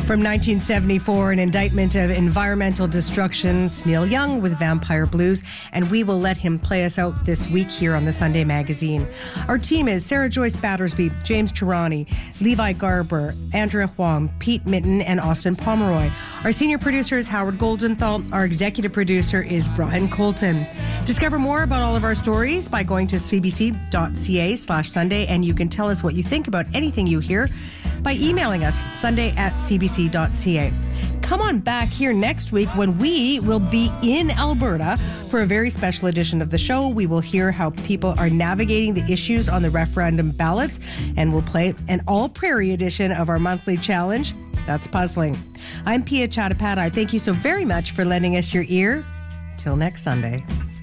From 1974, an indictment of environmental destruction. It's Neil Young with Vampire Blues, and we will let him play us out this week here on the Sunday Magazine. Our team is Sarah Joyce Battersby, James Tarani, Levi Garber, Andrea Huang, Pete Mitten, and Austin Pomeroy. Our senior producer is Howard Goldenthal. Our executive producer is Brian Colton. Discover more about all of our stories by going to cbc.ca/Sunday, and you can tell us what you think about anything you hear by emailing us sunday@cbc.ca. Come on back here next week when we will be in Alberta for a very special edition of the show. We will hear how people are navigating the issues on the referendum ballots, and we'll play an all-prairie edition of our monthly challenge. That's puzzling. I'm Pia Chattopadhyay. Thank you so very much for lending us your ear. Till next Sunday.